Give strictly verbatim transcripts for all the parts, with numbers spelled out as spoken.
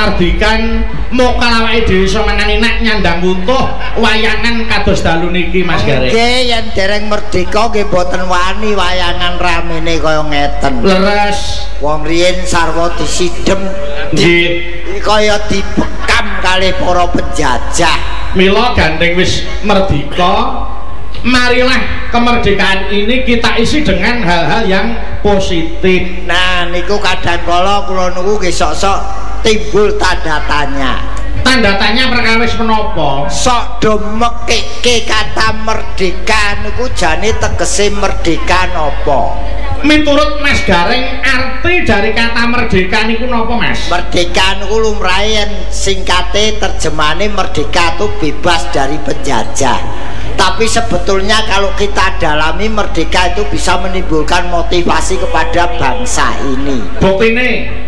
kamardikan mokal awake dhewe iso mangan enak nyandang wuntuh wayangan kados dalu niki Mas Gareng. Nggih, yen dereng merdeka nggih boten wani wayangan ramene kaya ngeten. Leres Wong riyin sarwa disidhem nggih kaya dibekam kalih para penjajah. mila gandeng wis merdeka, marilah kemerdekaan ini kita isi dengan hal-hal yang positif. Nah niku kadang kala kula niku nggih sok-sok timbul tanda tanya. Tanda tanya perkawis menapa? Sok do mekeke kata merdeka niku jane tegese merdeka napa? Miturut Mas Gareng arti dari kata merdeka niku napa Mas? Merdeka niku lumrahe singkate terjemahane merdeka itu bebas dari penjajah. Tapi sebetulnya kalau kita dalami merdeka itu bisa menimbulkan motivasi kepada bangsa ini. Buktine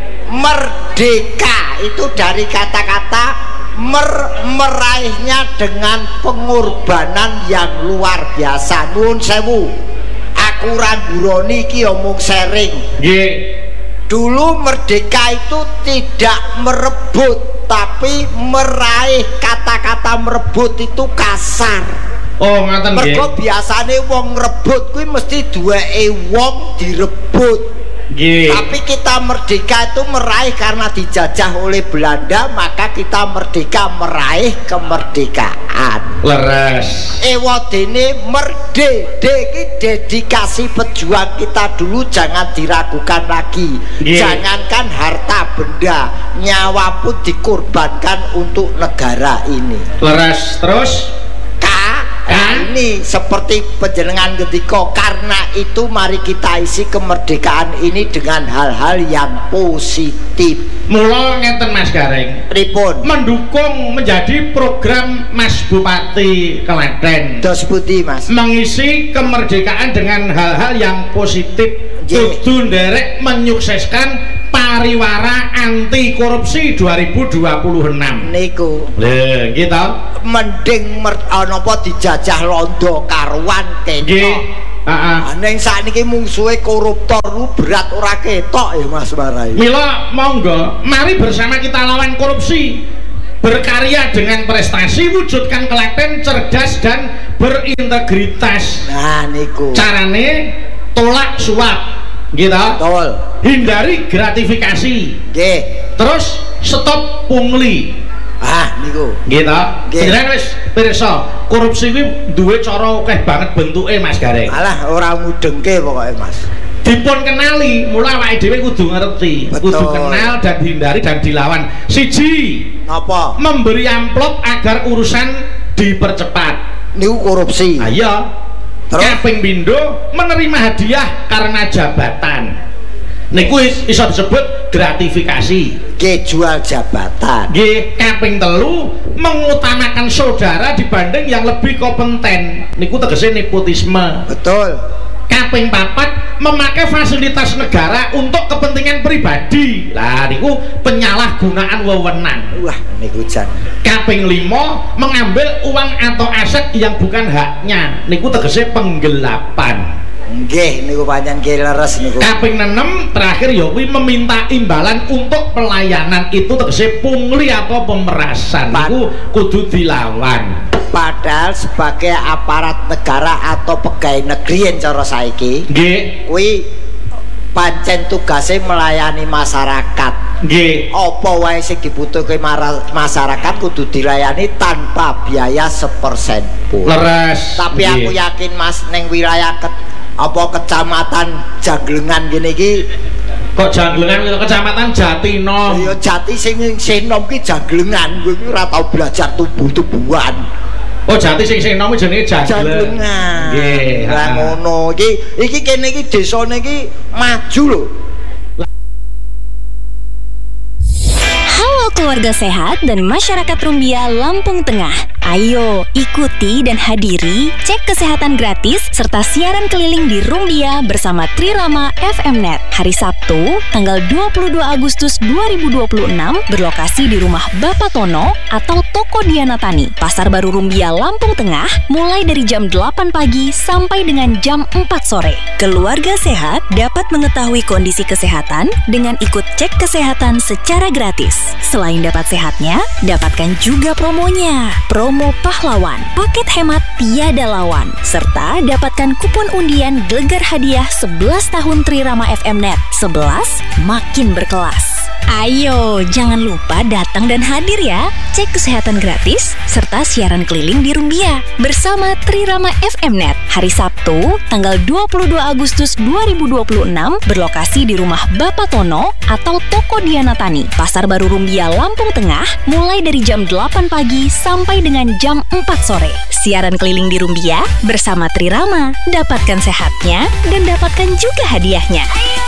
merdeka itu dari kata-kata mer meraihnya dengan pengorbanan yang luar biasa. Nuwun sewu, aku ranguroni iki omong sharing. Nggih. Dulu merdeka itu tidak merebut, tapi meraih. Kata-kata merebut itu kasar. Oh ngaten nggih. Mergo biasane wong ngrebut kuwi mesti duweke wong direbut. Gih. Tapi kita merdeka itu meraih karena dijajah oleh Belanda, maka kita merdeka meraih kemerdekaan. Leres. Ewadene merde, iki dedikasi pejuang kita dulu, jangan diragukan lagi. Gih. Jangankan harta benda, nyawa pun dikorbankan untuk negara ini. Leres terus. Nah, ini seperti penjenengan ketika karena itu mari kita isi kemerdekaan ini dengan hal-hal yang positif. Mula ngeten Mas Gareng, Pripun? mendukung menjadi program Mas Bupati Klaten. Dos pundi Mas? Mengisi kemerdekaan dengan hal-hal yang positif. Kudu nderek menyukseskan pariwara anti korupsi dua ribu dua puluh enam niku. Lha gitu. Mending napa dijajah londo karuan ketok. Nggih. Heeh. Ning sakniki mungsuhe koruptor lu berat ora ketok ya Mas Marai. Mila monggo mari bersama kita lawan korupsi. Berkarya dengan prestasi, wujudkan Klaten cerdas dan berintegritas. Nah niku. Carane tolak suap. Gitu. Betul. Hindari gratifikasi. Nggih. Terus stop pungli. Ah niku. Gitu. Nggih. Jenengan wis pirsa, korupsi kuwi duwe cara akeh banget bentuke Mas Gareng. Alah ora mudengke pokoke Mas. Dipun kenali, mula awake dhewe kudu ngerti, Betul. kudu kenal dan dihindari dan dilawan. Siji, Napa? memberi amplop agar urusan dipercepat. Niku korupsi. Ayo. Terus? Kaping pindho menerima hadiah karena jabatan. Niku iso disebut gratifikasi. Nggih, jual jabatan. Nggih, kaping telu mengutamakan saudara dibanding yang lebih kompeten. Niku tegese nepotisme. Betul. Kaping papat memakai fasilitas negara untuk kepentingan pribadi. Lah niku penyalahgunaan wewenang. Wah niku jan. Kaping lima mengambil uang atau aset yang bukan haknya. Niku tegese penggelapan. Nggih niku pancen nggih leres niku. Kaping enam terakhir ya kuwi meminta imbalan untuk pelayanan. Itu tegese pungli atau pemerasan. Niku kudu dilawan. Padahal sebagai aparat negara atau pegawai negeri yang cara saiki nggih kuwi pancen tugase melayani masyarakat. Nggih. Apa wae sing dibutuhke masyarakat kudu dilayani tanpa biaya sepersen pun. Leres. Tapi Nggih. aku yakin Mas ning wilayah ke, apa kecamatan Janglengan gini iki kok Janglengan itu kecamatan Jatinom. ya Jati sing sing nom ki Janglengan kowe ora tau belajar tumbuh-tumbuhan. Oh Jati sing sing nom jenenge Janglengan. Nggih. Lah ngono iki iki kene iki desane iki maju lho. Halo keluarga sehat dan masyarakat Rumbia Lampung Tengah. Ayo, ikuti dan hadiri cek kesehatan gratis serta siaran keliling di Rumbia bersama Trirama F M Net. Hari Sabtu, tanggal dua puluh dua Agustus dua ribu dua puluh enam, berlokasi di rumah Bapak Tono atau Toko Diana Tani, Pasar Baru Rumbia, Lampung Tengah, mulai dari jam delapan pagi sampai dengan jam empat sore. Keluarga sehat dapat mengetahui kondisi kesehatan dengan ikut cek kesehatan secara gratis. Selain dapat sehatnya, dapatkan juga promonya. Promo pahlawan, paket hemat tiada lawan, serta dapatkan kupon undian gegar hadiah sebelas tahun Trirama F M Net. sebelas makin berkelas. Ayo, jangan lupa datang dan hadir ya. Cek kesehatan gratis serta siaran keliling di Rumbia bersama Trirama F M Net. Hari Sabtu, tanggal dua puluh dua Agustus dua ribu dua puluh enam, berlokasi di rumah Bapak Tono atau Toko Diana Tani, Pasar Baru Rumbia, Lampung Tengah, mulai dari jam delapan pagi sampai dengan jam empat sore. Siaran keliling di Rumbia bersama Trirama. Dapatkan sehatnya dan dapatkan juga hadiahnya.